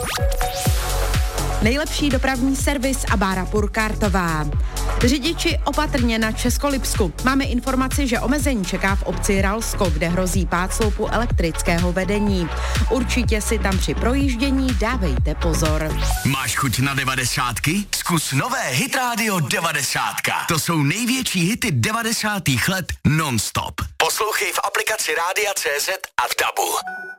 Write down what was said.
Nejlepší dopravní servis a Bára Purkártová. Řidiči opatrně na Českolipsku. Máme informaci, že omezení čeká v obci Ralsko, kde hrozí pád sloupu elektrického vedení. Určitě si tam při projíždění dávejte pozor. Máš chuť na 90? Zkus nové Hit Radio 90. To jsou největší hity 90. let non-stop. Poslouchej v aplikaci Rádia.cz a v DABu.